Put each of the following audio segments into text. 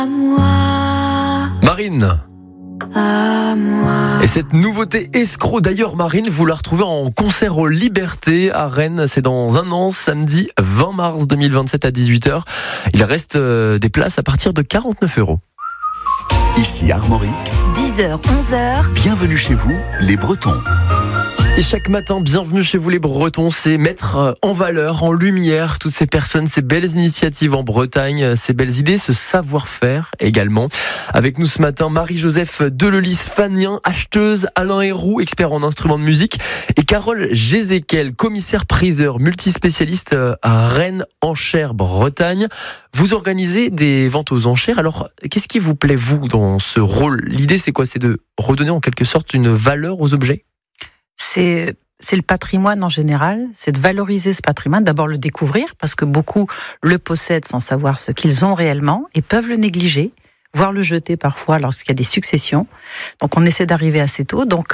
Marine. Et cette nouveauté escroc, d'ailleurs Marine, vous la retrouvez en concert aux Libertés à Rennes, c'est dans un an, samedi 20 mars 2027 à 18h. Il reste des places à partir de 49 €. Ici Armorique, 10h, 11h. bienvenue chez vous, les Bretons. Et chaque matin, bienvenue chez vous les Bretons, c'est mettre en valeur, en lumière toutes ces personnes, ces belles initiatives en Bretagne, ces belles idées, ce savoir-faire également. Avec nous ce matin, Marie-Joseph Delelys-Fanien, acheteuse, Alain Héroux, expert en instruments de musique, et Carole Gézéquel, commissaire-priseur, multispécialiste à Rennes, Enchères, Bretagne. Vous organisez des ventes aux enchères. Alors, qu'est-ce qui vous plaît, vous, dans ce rôle ? L'idée, c'est quoi ? C'est de redonner en quelque sorte une valeur aux objets ? C'est le patrimoine en général, c'est de valoriser ce patrimoine, d'abord le découvrir, parce que beaucoup le possèdent sans savoir ce qu'ils ont réellement et peuvent le négliger, voire le jeter parfois lorsqu'il y a des successions. Donc on essaie d'arriver assez tôt. Donc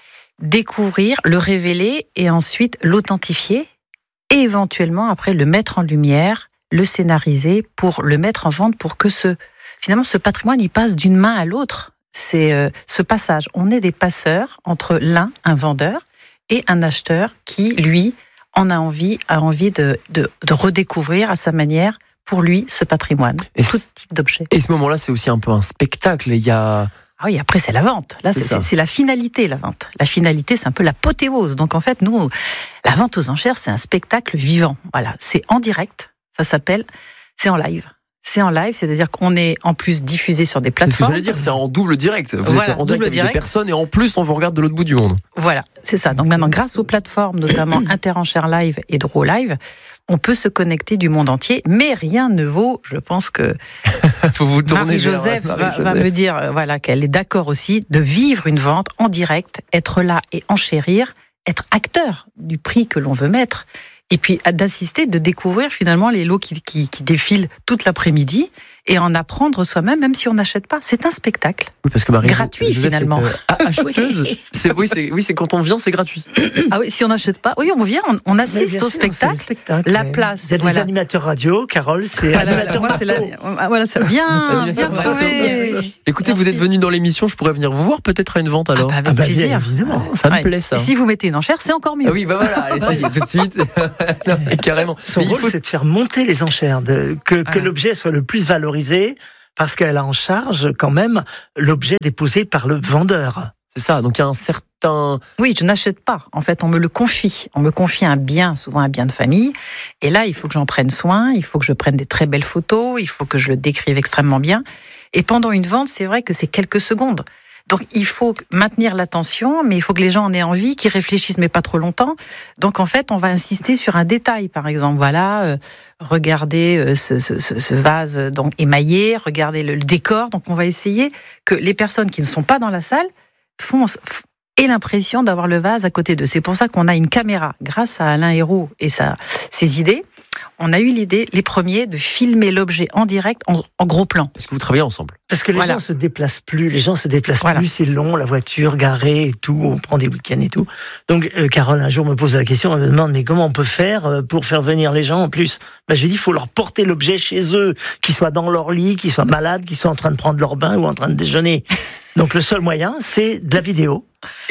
découvrir, le révéler et ensuite l'authentifier et éventuellement après le mettre en lumière, le scénariser pour le mettre en vente pour que finalement ce patrimoine il passe d'une main à l'autre. C'est ce passage. On est des passeurs entre un vendeur, et un acheteur qui, lui, a envie de redécouvrir à sa manière, pour lui, ce patrimoine, et tout type d'objet. Et ce moment-là, c'est aussi un peu un spectacle. Il y a... Ah oui, après, c'est la vente. Là, c'est la finalité, la vente. La finalité, c'est un peu l'apothéose. Donc, en fait, nous, la vente aux enchères, c'est un spectacle vivant. Voilà, c'est en direct. C'est en live. C'est en live, c'est-à-dire qu'on est en plus diffusé sur des plateformes. C'est ce que j'allais dire, c'est en double direct. Vous êtes en direct avec des personnes et en plus on vous regarde de l'autre bout du monde. Voilà, c'est ça. Donc maintenant, grâce aux plateformes, notamment Inter-Enchères Live et Draw Live, on peut se connecter du monde entier, mais rien ne vaut, je pense que faut vous tourner Marie-Joseph va me dire qu'elle est d'accord aussi de vivre une vente en direct, être là et enchérir, être acteur du prix que l'on veut mettre. Et puis d'assister, de découvrir finalement les lots qui défilent toute l'après-midi et en apprendre soi-même, même si on n'achète pas. C'est un spectacle. Oui, parce que Marie, gratuit finalement. Acheteuse. C'est quand on vient, c'est gratuit. Ah oui, si on n'achète pas, oui, on vient, on assiste au spectacle. La place. Il y a des animateurs radio. Carole, c'est animateur radio. Voilà, c'est bien trouvé. Écoutez, vous êtes venu dans l'émission, je pourrais venir vous voir peut-être à une vente alors. Avec plaisir. Évidemment. Ça me plaît ça. Et si vous mettez une enchère, c'est encore mieux. Ah oui, voilà, allez, ça y est, tout de suite. Non, carrément. Son rôle, c'est de faire monter les enchères, que l'objet soit le plus valorisé, parce qu'elle a en charge quand même l'objet déposé par le vendeur. C'est ça, donc il y a un certain... Oui, je n'achète pas. En fait, on me le confie. On me confie un bien, souvent un bien de famille. Et là, il faut que j'en prenne soin, il faut que je prenne des très belles photos, il faut que je le décrive extrêmement bien. Et pendant une vente, c'est vrai que c'est quelques secondes. Donc, il faut maintenir l'attention, mais il faut que les gens en aient envie, qu'ils réfléchissent, mais pas trop longtemps. Donc, en fait, on va insister sur un détail, par exemple. Voilà, regardez ce vase donc émaillé, regardez le décor. Donc, on va essayer que les personnes qui ne sont pas dans la salle aient l'impression d'avoir le vase à côté d'eux. C'est pour ça qu'on a une caméra. Grâce à Alain Héroux et ses idées, on a eu l'idée, les premiers, de filmer l'objet en direct, en gros plan. Parce que vous travaillez ensemble. Parce que les gens se déplacent plus. Plus, c'est long, la voiture garée et tout, on prend des week-ends et tout. Donc, Carole, un jour, me pose la question, elle me demande, mais comment on peut faire pour faire venir les gens en plus ? Je lui dis, il faut leur porter l'objet chez eux, qu'ils soient dans leur lit, qu'ils soient malades, qu'ils soient en train de prendre leur bain ou en train de déjeuner. Donc, le seul moyen, c'est de la vidéo.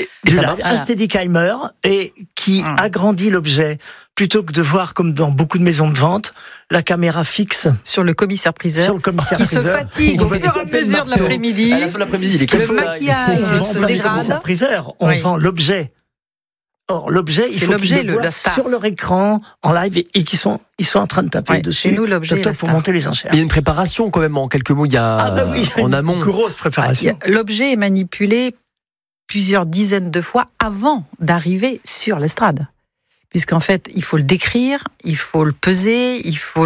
Un Steadicammer et qui agrandit l'objet. Plutôt que de voir, comme dans beaucoup de maisons de vente, la caméra fixe sur le commissaire-priseur qui se fatigue au fur et à mesure de l'après-midi. À la fin de l'après-midi, le maquillage se dégrade. On vend l'objet. Or, l'objet, il faut qu'ils le voient sur leur écran, en live, et ils sont en train de taper dessus. Chez nous, l'objet est pour monter les enchères. Il y a une préparation quand même, en quelques mots, il y a en amont. Une grosse préparation. L'objet est manipulé plusieurs dizaines de fois avant d'arriver sur l'estrade. Puisqu'en fait, il faut le décrire, il faut le peser, il faut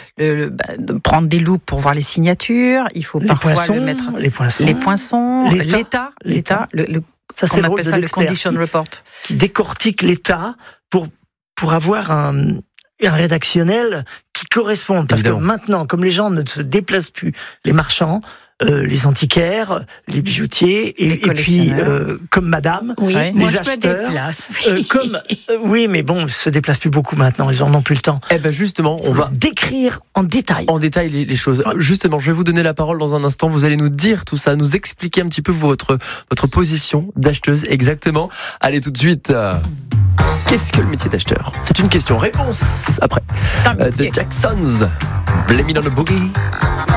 prendre des loupes pour voir les signatures, il faut parfois le mettre... Les poinçons, l'état, ça c'est le condition report. Qui décortique l'état pour avoir un rédactionnel qui corresponde. Parce que maintenant, comme les gens ne se déplacent plus, les marchands, les antiquaires, les bijoutiers, et puis comme madame, les acheteurs, oui, mais bon, se déplacent plus beaucoup maintenant, ils en ont plus le temps. Eh ben justement, on va décrire en détail les choses. Justement, je vais vous donner la parole dans un instant. Vous allez nous dire tout ça, nous expliquer un petit peu votre position d'acheteuse exactement. Allez, tout de suite. Qu'est-ce que le métier d'acheteur ? C'est une question. Réponse après. The Jacksons. Blame it on the boogie.